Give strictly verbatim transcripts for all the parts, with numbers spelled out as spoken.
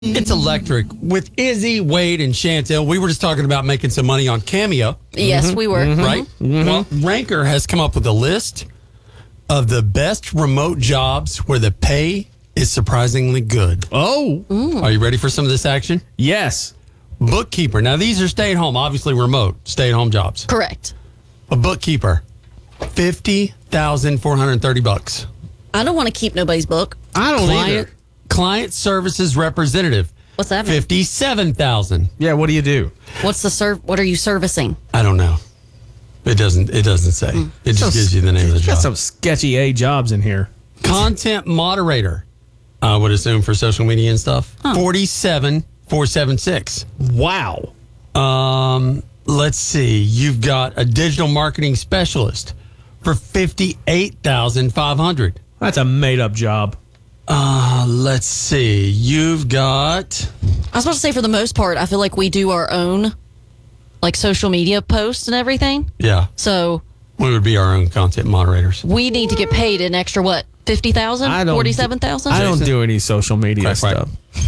It's electric. With Izzy, Wade, and Chantel, we were just talking about making some money on Cameo, Yes, we were. right? Well, Ranker has come up with a list of the best remote jobs where the pay is surprisingly good. Oh, Are you ready for some of this action? yes. Bookkeeper. Now, these are stay-at-home, obviously remote, stay-at-home jobs. Correct. A bookkeeper, fifty thousand four hundred thirty bucks. I don't want to keep nobody's book. I don't Client, either. client services representative, What's that mean? fifty-seven thousand. Yeah, what do you do? What's the serv? What are you servicing? I don't know. It doesn't. It doesn't say. It just So- gives you the name of the Got job. some sketchy A jobs in here. Content moderator, I would assume for social media and stuff. Forty-seven four seven six. Wow. Um, let's see. You've got a digital marketing specialist for fifty-eight thousand five hundred. That's a made-up job. Uh, let's see. You've got. I was about to say, for the most part, I feel like we do our own, like, social media posts and everything. Yeah, So we would be our own content moderators. we need to get paid an extra what? Fifty thousand? I don't. Forty-seven thousand? I don't do any social media Quack, quack. stuff.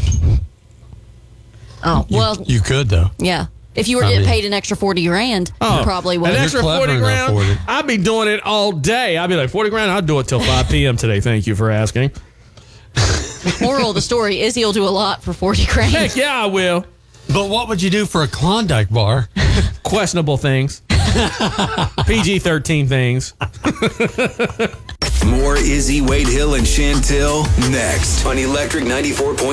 Oh You, well, you could though. yeah. If you were I getting mean- paid an extra forty grand, you probably would. An extra clever forty enough grand. for it. I'd be doing it all day. I'd be like, forty grand, I'd do it till five p.m. today. Thank you for asking. Moral of the story: Izzy will do a lot for forty grand. Heck yeah, I will. But what would you do for a Klondike bar? Questionable things. P G thirteen things. More Izzy, Wade Hill, and Chantel next on Electric ninety-four point